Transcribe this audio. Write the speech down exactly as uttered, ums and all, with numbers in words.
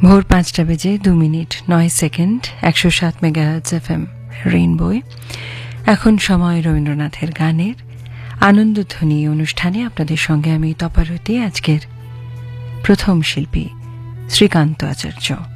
ভোর পাঁচটা বেজে দু মিনিট নয় সেকেন্ড একশো সাত মেগাহার্টজ এফ এম রেইনবোয় এখন সময় রবীন্দ্রনাথের গানের আনন্দধ্বনি অনুষ্ঠানে আপনাদের সঙ্গে আমি তপারতী, আজকের প্রথম শিল্পী শ্রীকান্ত আচার্য।